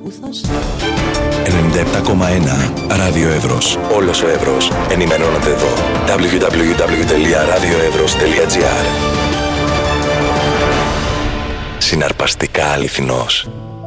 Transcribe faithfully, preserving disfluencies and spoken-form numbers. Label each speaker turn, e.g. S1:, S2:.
S1: ενενήντα επτά κόμμα ένα Ράδιο Εύρος. Όλος ο Εύρος ενημερώνεται εδώ. ντάμπλιου ντάμπλιου ντάμπλιου τελεία ραδιοεύρος τελεία τζι άρ. Συναρπαστικά αληθινός.